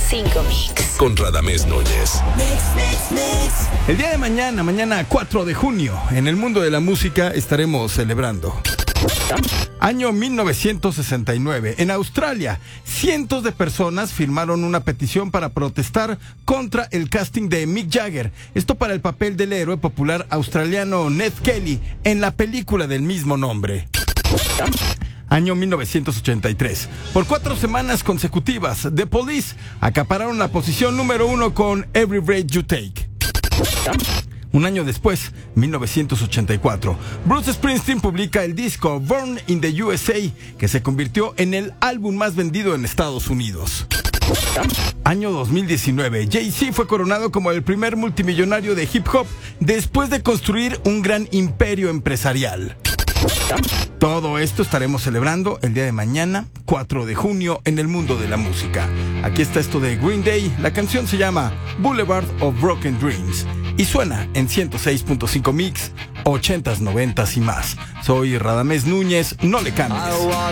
100.5 Mix. Con Radamés Núñez. El día de mañana 4 de junio, en el mundo de la música estaremos celebrando. Año 1969. En Australia, cientos de personas firmaron una petición para protestar contra el casting de Mick Jagger. Esto para el papel del héroe popular australiano Ned Kelly en la película del mismo nombre. Año 1983. Por 4 semanas consecutivas, The Police acapararon la posición número 1 con Every Breath You Take. Un año después, 1984, Bruce Springsteen publica el disco Born in the USA, que se convirtió en el álbum más vendido en Estados Unidos. Año 2019, Jay-Z fue coronado como el primer multimillonario de hip hop después de construir un gran imperio empresarial. Todo esto estaremos celebrando el día de mañana, 4 de junio, en el mundo de la música. Aquí está esto de Green Day, la canción se llama Boulevard of Broken Dreams y suena en 106.5 Mix, 80s, 90s y más. Soy Radamés Núñez, no le cambies.